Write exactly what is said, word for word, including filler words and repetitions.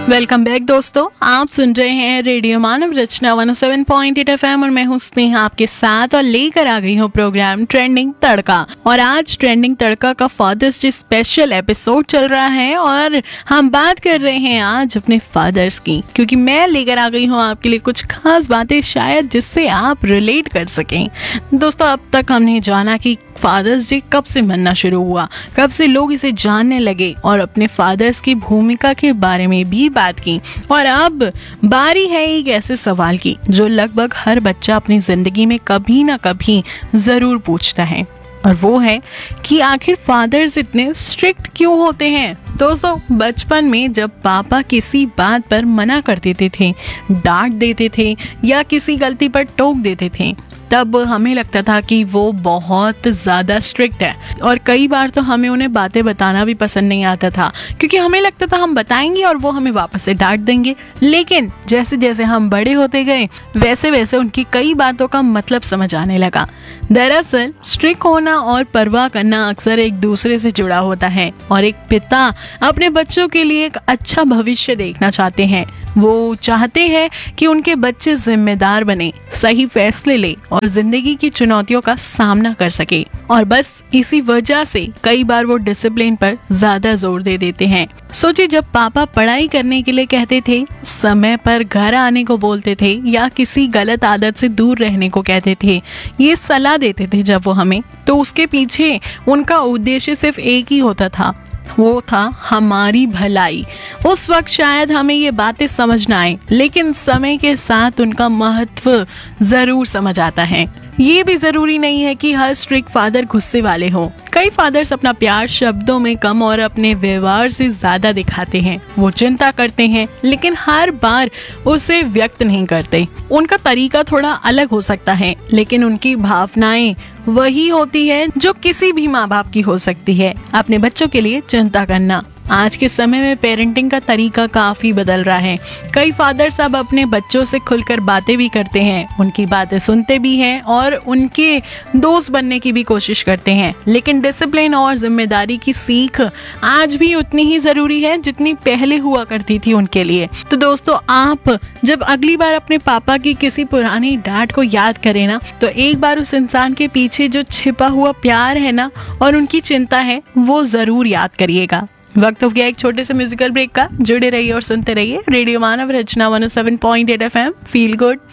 Welcome back दोस्तों, आप सुन रहे हैं रेडियो मानव रचना one O seven point eight F M और मैं हूं स्नेहा आपके साथ और लेकर आ गई हूं प्रोग्राम ट्रेंडिंग तड़का। और आज ट्रेंडिंग तड़का का फादर्स डे स्पेशल एपिसोड चल रहा है और हम बात कर रहे हैं आज अपने फादर्स की, क्योंकि मैं लेकर आ गई हूं आपके लिए कुछ खास बातें शायद जिससे आप रिलेट कर सकें। दोस्तों, अब तक हमने जाना कि फादर्स डे कब से मनना शुरू हुआ, कब से लोग इसे जानने लगे और अपने फादर्स की भूमिका के बारे में भी बात की। और अब बारी है एक ऐसे सवाल की जो लगभग हर बच्चा अपनी जिंदगी में कभी ना कभी जरूर पूछता है, और वो है कि आखिर फादर्स इतने स्ट्रिक्ट क्यों होते हैं। दोस्तों, बचपन में जब पापा किसी बात पर मना कर देते थे, डांट देते थे या किसी गलती पर टोक देते थे, तब हमें लगता था कि वो बहुत ज़्यादा स्ट्रिक्ट है। और कई बार तो हमें उन्हें बातें बताना भी पसंद नहीं आता था, क्योंकि हमें लगता था हम बताएंगे और वो हमें वापस से डांट देंगे। लेकिन जैसे जैसे हम बड़े होते गए वैसे वैसे उनकी कई बातों का मतलब समझ आने लगा। दरअसल स्ट्रिक्ट होना और परवाह करना अक्सर एक दूसरे से जुड़ा होता है, और एक पिता अपने बच्चों के लिए एक अच्छा भविष्य देखना चाहते हैं। वो चाहते हैं कि उनके बच्चे जिम्मेदार बने, सही फैसले ले और जिंदगी की चुनौतियों का सामना कर सके। और बस इसी वजह से कई बार वो डिसिप्लिन पर ज्यादा जोर दे देते हैं। सोचिए, जब पापा पढ़ाई करने के लिए कहते थे, समय पर घर आने को बोलते थे या किसी गलत आदत से दूर रहने को कहते थे, ये सलाह देते थे जब वो हमें, तो उसके पीछे उनका उद्देश्य सिर्फ एक ही होता था, वो था हमारी भलाई। उस वक्त शायद हमें ये बातें समझ ना आए, लेकिन समय के साथ उनका महत्व जरूर समझ आता है। ये भी जरूरी नहीं है कि हर स्ट्रिक्ट फादर गुस्से वाले हों। कई फादर्स अपना प्यार शब्दों में कम और अपने व्यवहार से ज्यादा दिखाते हैं। वो चिंता करते हैं लेकिन हर बार उसे व्यक्त नहीं करते। उनका तरीका थोड़ा अलग हो सकता है, लेकिन उनकी भावनाएं वही होती है जो किसी भी माँ बाप की हो सकती है, अपने बच्चों के लिए चिंता करना। आज के समय में पेरेंटिंग का तरीका काफी बदल रहा है। कई फादर्स अब अपने बच्चों से खुलकर बातें भी करते हैं, उनकी बातें सुनते भी हैं और उनके दोस्त बनने की भी कोशिश करते हैं। लेकिन डिसिप्लिन और जिम्मेदारी की सीख आज भी उतनी ही जरूरी है जितनी पहले हुआ करती थी उनके लिए। तो दोस्तों, आप जब अगली बार अपने पापा की किसी पुरानी डांट को याद करें ना, तो एक बार उस इंसान के पीछे जो छिपा हुआ प्यार है ना और उनकी चिंता है, वो जरूर याद करिएगा। वक्त हो गया एक छोटे से म्यूजिकल ब्रेक का। जुड़े रहिए और सुनते रहिए रेडियो मानव रचना one O seven point eight F M. Feel good.